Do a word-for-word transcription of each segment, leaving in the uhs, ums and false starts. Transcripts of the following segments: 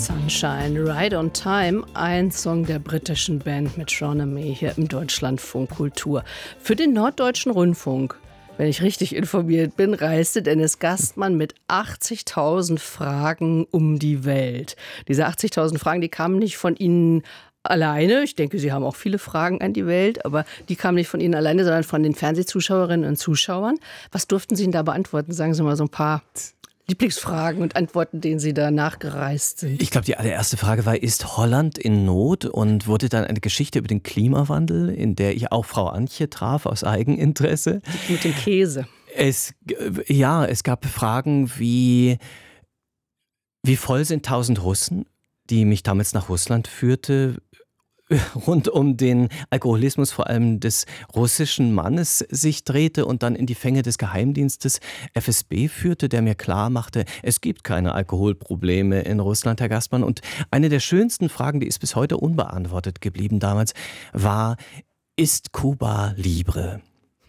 Sunshine, Right on Time, ein Song der britischen Band mit Shauna May hier im Deutschlandfunk Kultur. Für den Norddeutschen Rundfunk, wenn ich richtig informiert bin, reiste Dennis Gastmann mit achtzigtausend Fragen um die Welt. Diese achtzigtausend Fragen, die kamen nicht von Ihnen alleine. Ich denke, Sie haben auch viele Fragen an die Welt, aber die kamen nicht von Ihnen alleine, sondern von den Fernsehzuschauerinnen und Zuschauern. Was durften Sie denn da beantworten? Sagen Sie mal so ein paar Lieblingsfragen und Antworten, denen Sie da nachgereist sind. Ich glaube, die allererste Frage war, ist Holland in Not? Und wurde dann eine Geschichte über den Klimawandel, in der ich auch Frau Antje traf, aus Eigeninteresse. Mit dem Käse. Es, ja, es gab Fragen wie, wie voll sind tausend Russen, die mich damals nach Russland führte, rund um den Alkoholismus vor allem des russischen Mannes sich drehte und dann in die Fänge des Geheimdienstes F S B führte, der mir klar machte, es gibt keine Alkoholprobleme in Russland, Herr Gastmann. Und eine der schönsten Fragen, die ist bis heute unbeantwortet geblieben damals, war, ist Kuba libre?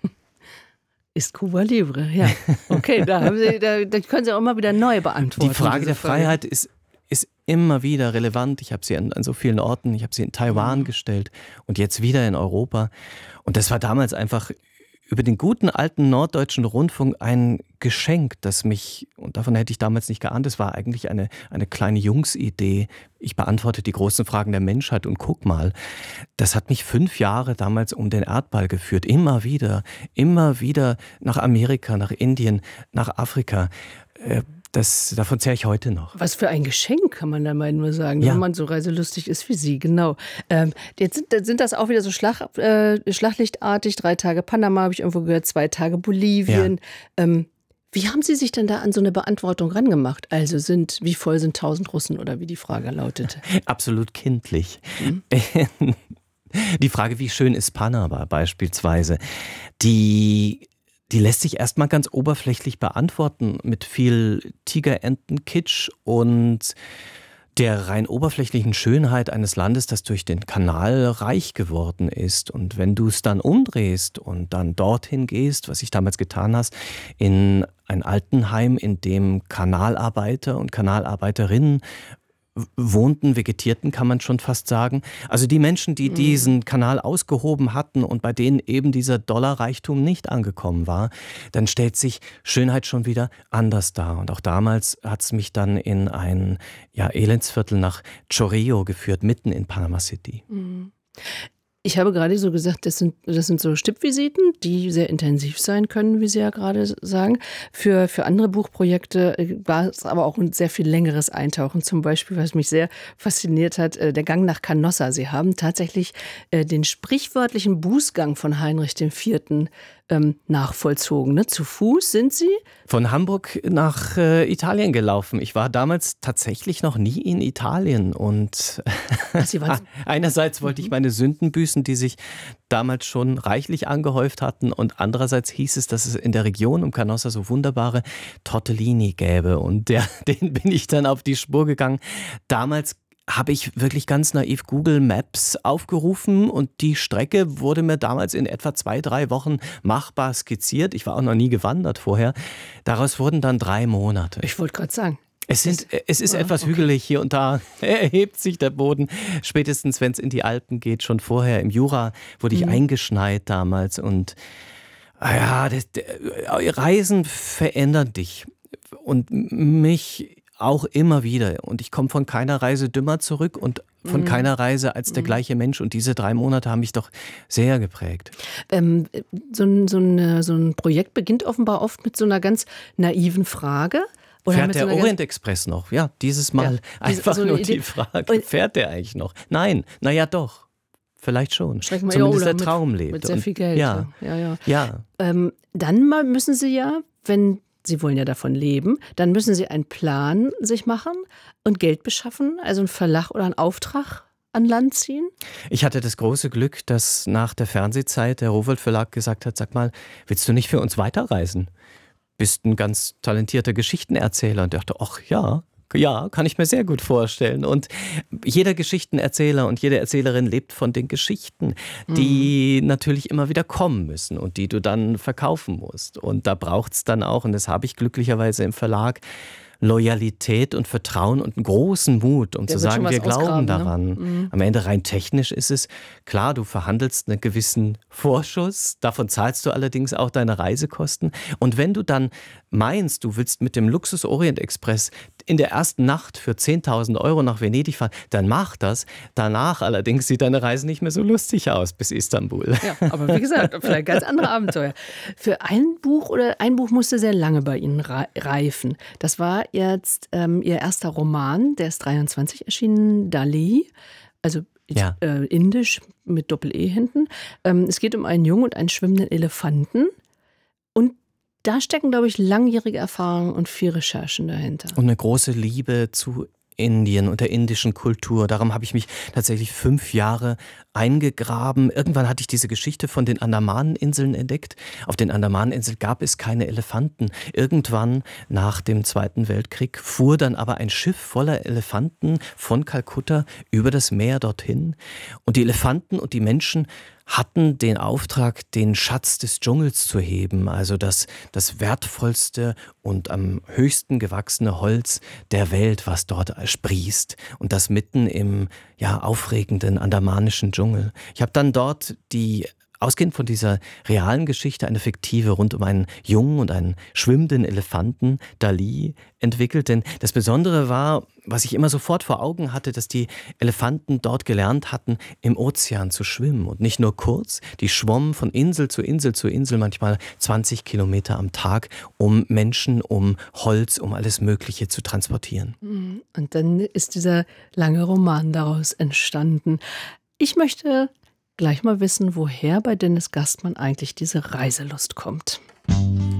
Ist Kuba libre, ja. Okay, da, haben Sie, da, da können Sie auch immer wieder neu beantworten. Die Frage der Frage. Freiheit ist ist immer wieder relevant. Ich habe sie an, an so vielen Orten, ich habe sie in Taiwan mhm. gestellt und jetzt wieder in Europa. Und das war damals einfach über den guten alten Norddeutschen Rundfunk ein Geschenk, das mich, und davon hätte ich damals nicht geahnt, es war eigentlich eine, eine kleine Jungsidee. Ich beantworte die großen Fragen der Menschheit und guck mal, das hat mich fünf Jahre damals um den Erdball geführt. Immer wieder, immer wieder nach Amerika, nach Indien, nach Afrika. Äh, Das, davon zehre ich heute noch. Was für ein Geschenk, kann man da mal nur sagen, ja. wenn man so reiselustig ist wie Sie, genau. Ähm, jetzt sind, sind das auch wieder so Schlag, äh, schlaglichtartig, drei Tage Panama, habe ich irgendwo gehört, zwei Tage Bolivien. Ja. Ähm, wie haben Sie sich denn da an so eine Beantwortung rangemacht? Also sind, wie voll sind tausend Russen oder wie die Frage lautete? Absolut kindlich. Mhm. Die Frage, wie schön ist Panama beispielsweise, die... Die lässt sich erstmal ganz oberflächlich beantworten mit viel Tigerentenkitsch und der rein oberflächlichen Schönheit eines Landes, das durch den Kanal reich geworden ist. Und wenn du es dann umdrehst und dann dorthin gehst, was ich damals getan hast, in ein Altenheim, in dem Kanalarbeiter und Kanalarbeiterinnen wohnten, vegetierten, kann man schon fast sagen. Also die Menschen, die diesen Kanal ausgehoben hatten und bei denen eben dieser Dollarreichtum nicht angekommen war, dann stellt sich Schönheit schon wieder anders dar. Und auch damals hat es mich dann in ein ja, Elendsviertel nach Chorrillo geführt, mitten in Panama City. Mhm. Ich habe gerade so gesagt, das sind, das sind so Stippvisiten, die sehr intensiv sein können, wie Sie ja gerade sagen. Für, für andere Buchprojekte war es aber auch ein sehr viel längeres Eintauchen. Zum Beispiel, was mich sehr fasziniert hat, der Gang nach Canossa. Sie haben tatsächlich den sprichwörtlichen Bußgang von Heinrich der Vierte Ähm, nachvollzogen. Ne? Zu Fuß sind Sie? Von Hamburg nach äh, Italien gelaufen. Ich war damals tatsächlich noch nie in Italien und Ach, Sie waren einerseits wollte ich meine Sünden büßen, die sich damals schon reichlich angehäuft hatten, und andererseits hieß es, dass es in der Region um Canossa so wunderbare Tortellini gäbe, und der, den bin ich dann auf die Spur gegangen. Damals habe ich wirklich ganz naiv Google Maps aufgerufen und die Strecke wurde mir damals in etwa zwei, drei Wochen machbar skizziert. Ich war auch noch nie gewandert vorher. Daraus wurden dann drei Monate. Ich wollte gerade sagen. Es, sind, es ist etwas okay. hügelig hier und da, erhebt sich der Boden. Spätestens, wenn es in die Alpen geht, schon vorher im Jura wurde ich mhm. eingeschneit damals. Und ja, das, Reisen verändern dich und mich auch immer wieder. Und ich komme von keiner Reise dümmer zurück und von mhm. keiner Reise als der mhm. gleiche Mensch. Und diese drei Monate haben mich doch sehr geprägt. Ähm, so, ein, so, ein, so ein Projekt beginnt offenbar oft mit so einer ganz naiven Frage. Oder fährt der so Orient-Express noch? Ja, dieses Mal ja, einfach so nur Idee. Die Frage, fährt der eigentlich noch? Nein, naja doch. Vielleicht schon. Zumindest ja, der mit, Traum lebt. Mit sehr viel Geld. Ja, ja, ja. ja. Ähm, dann müssen Sie ja, wenn Sie wollen ja davon leben, dann müssen Sie einen Plan sich machen und Geld beschaffen, also einen Verlag oder einen Auftrag an Land ziehen? Ich hatte das große Glück, dass nach der Fernsehzeit der Rowohlt Verlag gesagt hat, sag mal, willst du nicht für uns weiterreisen? Bist ein ganz talentierter Geschichtenerzähler. Und ich dachte, ach ja, ja, kann ich mir sehr gut vorstellen. Und jeder Geschichtenerzähler und jede Erzählerin lebt von den Geschichten, die mhm. natürlich immer wieder kommen müssen und die du dann verkaufen musst. Und da braucht es dann auch, und das habe ich glücklicherweise im Verlag, Loyalität und Vertrauen und einen großen Mut, um Der zu wird sagen, schon was wir glauben ausgraben, ne? daran. Mhm. Am Ende rein technisch ist es klar, du verhandelst einen gewissen Vorschuss, davon zahlst du allerdings auch deine Reisekosten. Und wenn du dann meinst, du willst mit dem Luxus Orient Express in der ersten Nacht für zehntausend Euro nach Venedig fahren, dann mach das. Danach allerdings sieht deine Reise nicht mehr so lustig aus bis Istanbul. Ja, aber wie gesagt, vielleicht ganz andere Abenteuer. Für ein Buch oder ein Buch musste sehr lange bei Ihnen reifen. Das war jetzt ähm, Ihr erster Roman, der ist dreiundzwanzig erschienen, Dali, also Ja. äh, indisch mit Doppel-E hinten. Ähm, es geht um einen Jungen und einen schwimmenden Elefanten. Und da stecken, glaube ich, langjährige Erfahrungen und viel Recherchen dahinter. Und eine große Liebe zu Indien und der indischen Kultur. Darum habe ich mich tatsächlich fünf Jahre eingegraben. Irgendwann hatte ich diese Geschichte von den Andamaneninseln entdeckt. Auf den Andamaneninseln gab es keine Elefanten. Irgendwann nach dem Zweiten Weltkrieg fuhr dann aber ein Schiff voller Elefanten von Kalkutta über das Meer dorthin. Und die Elefanten und die Menschen hatten den Auftrag, den Schatz des Dschungels zu heben, also das, das wertvollste und am höchsten gewachsene Holz der Welt, was dort sprießt. Und das mitten im ja, aufregenden andamanischen Dschungel. Ich habe dann dort die ausgehend von dieser realen Geschichte eine fiktive rund um einen jungen und einen schwimmenden Elefanten, Dali, entwickelt. Denn das Besondere war, was ich immer sofort vor Augen hatte, dass die Elefanten dort gelernt hatten, im Ozean zu schwimmen. Und nicht nur kurz, die schwommen von Insel zu Insel zu Insel, manchmal zwanzig Kilometer am Tag, um Menschen, um Holz, um alles Mögliche zu transportieren. Und dann ist dieser lange Roman daraus entstanden. Ich möchte gleich mal wissen, woher bei Dennis Gastmann eigentlich diese Reiselust kommt.